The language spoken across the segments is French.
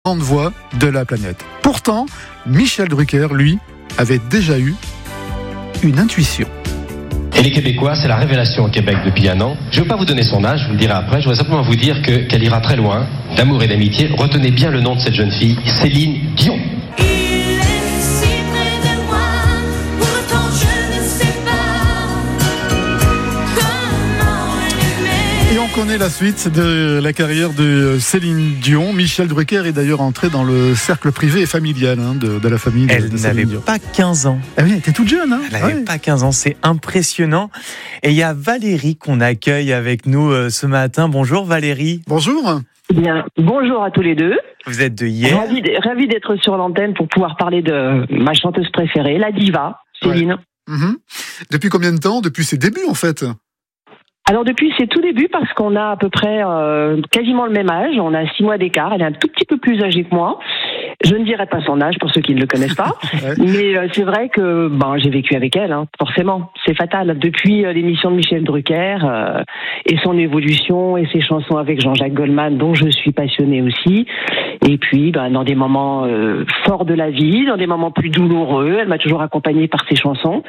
grande voix de la planète. Pourtant, Michel Drucker, lui, avait déjà eu une intuition. Et les Québécois, c'est la révélation au Québec depuis un an. Je ne veux pas vous donner son âge, je vous le dirai après. Je voudrais simplement vous dire qu'elle ira très loin, d'amour et d'amitié. Retenez bien le nom de cette jeune fille, Céline Dion. Et on connaît la suite de la carrière de Céline Dion. Michel Drucker est d'ailleurs entré dans le cercle privé et familial de la famille de Céline n'avait Dion. pas 15 ans. Ah oui, elle était toute jeune. Elle n'avait pas 15 ans, c'est impressionnant. Et il y a Valérie qu'on accueille avec nous ce matin. Bonjour Valérie. Bonjour. Bien, bonjour à tous les deux. Vous êtes de hier. Ravi d'être sur l'antenne pour pouvoir parler de ma chanteuse préférée, la diva, Céline. Ouais. Depuis combien de temps? Depuis ses débuts en fait? Alors depuis ses tout débuts, parce qu'on a à peu près quasiment le même âge, on a 6 mois d'écart, elle est un tout petit peu plus âgée que moi. Je ne dirai pas son âge pour ceux qui ne le connaissent pas, ouais. Mais c'est vrai que j'ai vécu avec elle, forcément, c'est fatal. Depuis l'émission de Michel Drucker et son évolution et ses chansons avec Jean-Jacques Goldman, dont je suis passionnée aussi. Et puis dans des moments forts de la vie, dans des moments plus douloureux, elle m'a toujours accompagnée par ses chansons.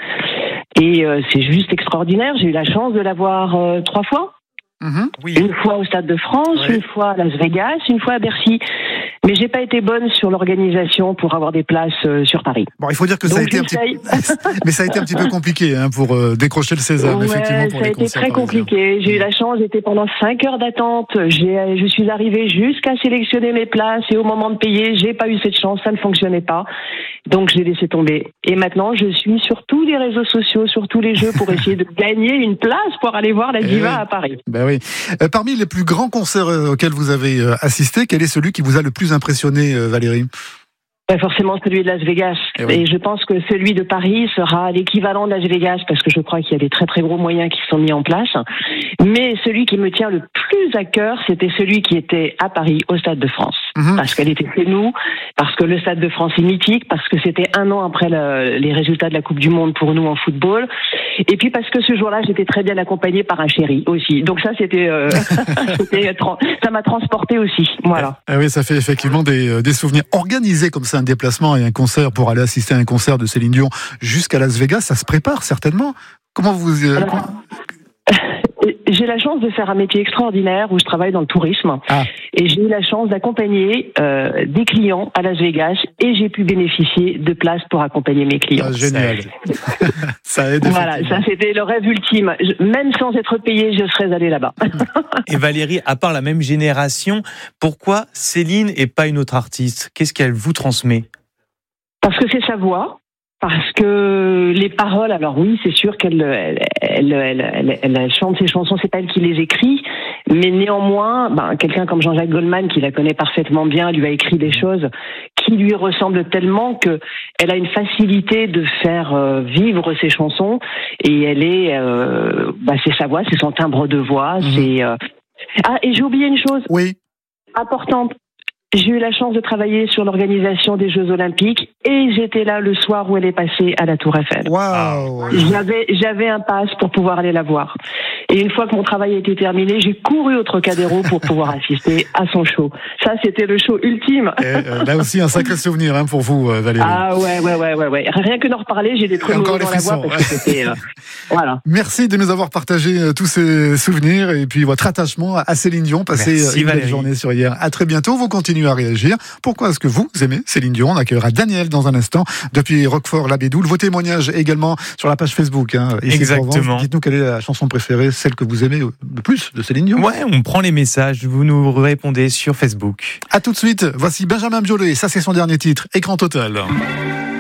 Et c'est juste extraordinaire. J'ai eu la chance de la voir 3 fois. Oui. Une fois au Stade de France, ouais. Une fois à Las Vegas, une fois à Bercy. Mais j'ai pas été bonne sur l'organisation pour avoir des places sur Paris. Bon, il faut dire que ça a été mais ça a été un petit peu compliqué pour décrocher le Sésame, ouais, effectivement, pour les concerts. Ça a été très compliqué. J'ai eu la chance, j'étais pendant 5 heures d'attente. Je suis arrivée jusqu'à sélectionner mes places et au moment de payer, j'ai pas eu cette chance, ça ne fonctionnait pas. Donc j'ai laissé tomber. Et maintenant, je suis sur tous les réseaux sociaux, sur tous les jeux pour essayer de gagner une place pour aller voir la diva à Paris. Ben oui. Parmi les plus grands concerts auxquels vous avez assisté, quel est celui qui vous a le plus impressionné, Valérie? Forcément celui de Las Vegas. Et je pense que celui de Paris sera l'équivalent de Las Vegas parce que je crois qu'il y a des très très gros moyens qui sont mis en place. Mais celui qui me tient le plus à cœur, c'était celui qui était à Paris, au Stade de France. Parce qu'elle était chez nous, parce que le Stade de France est mythique, parce que c'était 1 an après les résultats de la Coupe du Monde pour nous en football. Et puis parce que ce jour-là, j'étais très bien accompagnée par un chéri aussi. Donc ça, c'était ça m'a transporté aussi. Voilà. Ah oui, ça fait effectivement des souvenirs. Organisés comme ça, un déplacement et un concert pour aller assister à un concert de Céline Dion jusqu'à Las Vegas, ça se prépare certainement. Comment vous... J'ai la chance de faire un métier extraordinaire où je travaille dans le tourisme. Et j'ai eu la chance d'accompagner des clients à Las Vegas et j'ai pu bénéficier de places pour accompagner mes clients. Génial. Ça aide. Voilà, ça c'était le rêve ultime. Même sans être payé, je serais allée là-bas. Et Valérie, à part la même génération, pourquoi Céline et pas une autre artiste? Qu'est-ce qu'elle vous transmet? Parce que c'est sa voix. Parce que les paroles, alors oui, c'est sûr qu'elle chante ses chansons, c'est pas elle qui les écrit, mais néanmoins, quelqu'un comme Jean-Jacques Goldman, qui la connaît parfaitement bien, lui a écrit des choses qui lui ressemblent tellement que elle a une facilité de faire vivre ses chansons, et elle est, c'est sa voix, c'est son timbre de voix, c'est. Et j'ai oublié une chose. Oui. Importante. J'ai eu la chance de travailler sur l'organisation des Jeux Olympiques et j'étais là le soir où elle est passée à la Tour Eiffel. Waouh. J'avais un pass pour pouvoir aller la voir. Et une fois que mon travail a été terminé, j'ai couru au Trocadéro pour pouvoir assister à son show. Ça, c'était le show ultime. Là aussi, un sacré souvenir pour vous, Valérie. Ah ouais. Rien que d'en reparler, j'ai des trucs dans la voix parce que c'était... voilà. Merci de nous avoir partagé tous ces souvenirs et puis votre attachement à Céline Dion. Passez une belle journée sur hier. À très bientôt. Vous continuez à réagir. Pourquoi est-ce que vous aimez Céline Dion? On accueillera Daniel dans un instant depuis Roquefort-la-Bédoule. Vos témoignages également sur la page Facebook. Exactement. Dites-nous quelle est la chanson préférée, celle que vous aimez le plus de Céline Dion. Ouais, on prend les messages. Vous nous répondez sur Facebook. À tout de suite. Voici Benjamin Biolay. Ça, c'est son dernier titre. Écran total.